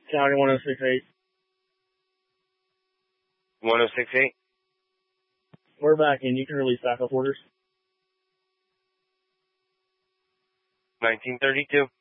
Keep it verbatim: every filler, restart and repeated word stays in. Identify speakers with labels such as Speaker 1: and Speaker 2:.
Speaker 1: County one oh six eight.
Speaker 2: one oh six eight?
Speaker 1: We're back in. You can release backup orders.
Speaker 2: nineteen thirty-two.